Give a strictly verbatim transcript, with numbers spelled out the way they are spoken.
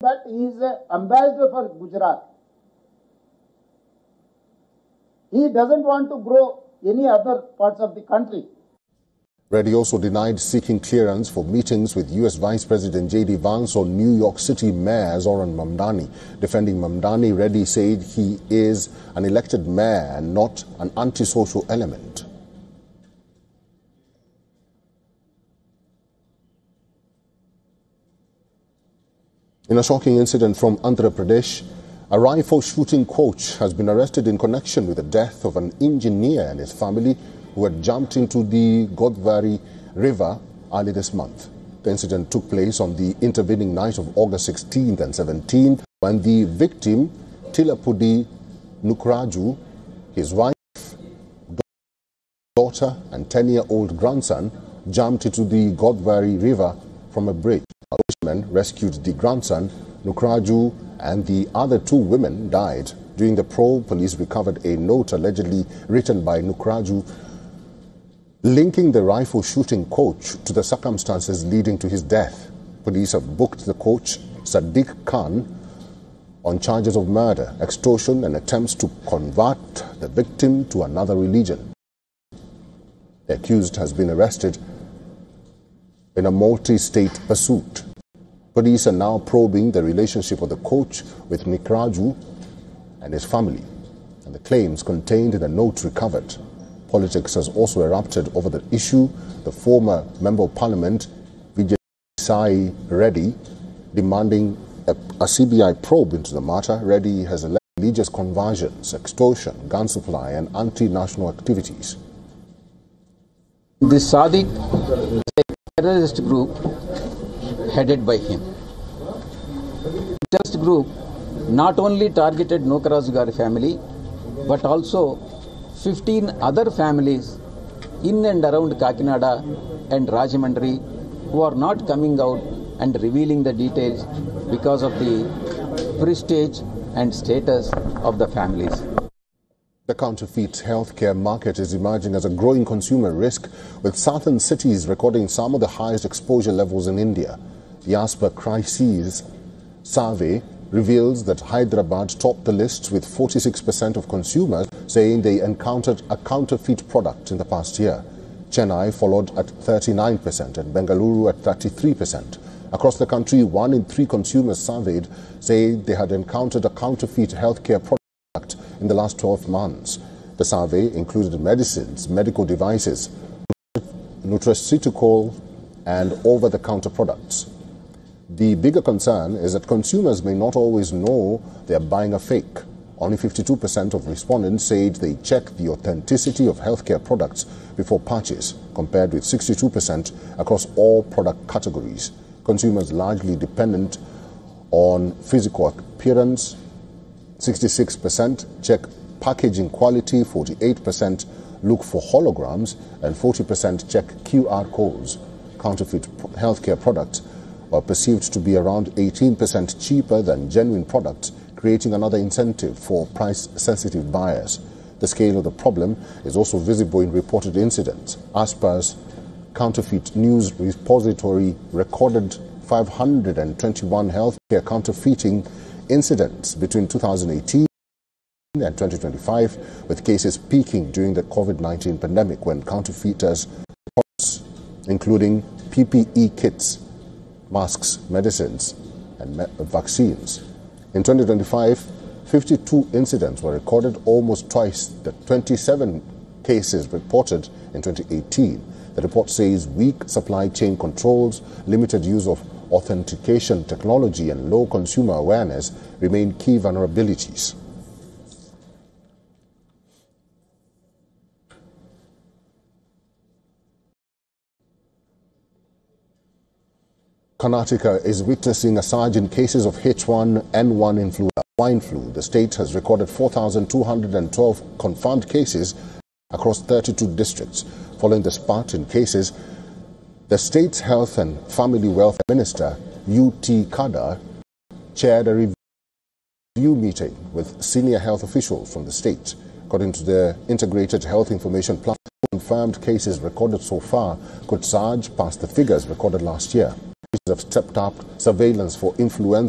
that he is an ambassador for Gujarat. He doesn't want to grow any other parts of the country. Reddy also denied seeking clearance for meetings with U S Vice President J D Vance or New York City Mayor Zoran Mamdani. Defending Mamdani, Reddy said he is an elected mayor and not an antisocial element. In a shocking incident from Andhra Pradesh, a rifle shooting coach has been arrested in connection with the death of an engineer and his family who had jumped into the Godavari River early this month. The incident took place on the intervening night of August sixteenth and seventeenth when the victim, Tilapudi Nukraju, his wife, daughter and ten-year-old grandson jumped into the Godavari River from a bridge. Fishermen rescued the grandson. Nukraju and the other two women died. During the probe, police recovered a note allegedly written by Nukraju linking the rifle shooting coach to the circumstances leading to his death. Police have booked the coach, Sadiq Khan, on charges of murder, extortion and attempts to convert the victim to another religion. The accused has been arrested in a multi-state pursuit. Police are now probing the relationship of the coach with Nukraju and his family and the claims contained in the note recovered. Politics has also erupted over the issue. The former Member of Parliament, Vijay Sai Reddy, demanding a, a C B I probe into the matter. Reddy has alleged religious conversions, extortion, gun supply and anti-national activities. The Sadiq terrorist group headed by him. The terrorist group not only targeted Nukraju Gari family but also fifteen other families in and around Kakinada and Rajahmundry who are not coming out and revealing the details because of the prestige and status of the families. The counterfeit healthcare market is emerging as a growing consumer risk, with southern cities recording some of the highest exposure levels in India. The Asper Crises survey reveals that Hyderabad topped the list with forty-six percent of consumers saying they encountered a counterfeit product in the past year. Chennai followed at thirty-nine percent and Bengaluru at thirty-three percent. Across the country, one in three consumers surveyed say they had encountered a counterfeit healthcare product in the last twelve months. The survey included medicines, medical devices, nutraceutical and over-the-counter products. The bigger concern is that consumers may not always know they are buying a fake. Only fifty-two percent of respondents said they check the authenticity of healthcare products before purchase, compared with sixty-two percent across all product categories. Consumers largely dependent on physical appearance. sixty-six percent check packaging quality, forty-eight percent look for holograms, and forty percent check Q R codes. Counterfeit healthcare products are perceived to be around eighteen percent cheaper than genuine products, creating another incentive for price-sensitive buyers. The scale of the problem is also visible in reported incidents. Asper's Counterfeit News Repository recorded five hundred twenty-one healthcare counterfeiting incidents between two thousand eighteen and twenty twenty-five, with cases peaking during the COVID nineteen pandemic when counterfeiters, including P P E kits, masks, medicines, and me vaccines. In twenty twenty-five, fifty-two incidents were recorded, almost twice the twenty-seven cases reported in twenty eighteen. The report says weak supply chain controls, limited use of authentication technology, and low consumer awareness remain key vulnerabilities. Karnataka is witnessing a surge in cases of H one N one influenza, swine flu. The state has recorded four thousand two hundred twelve confirmed cases across thirty-two districts. Following the spurt in cases, the state's Health and Family Welfare Minister, U T Khadar, chaired a review meeting with senior health officials from the state. According to the Integrated Health Information Platform, confirmed cases recorded so far could surge past the figures recorded last year. Have stepped up surveillance for influenza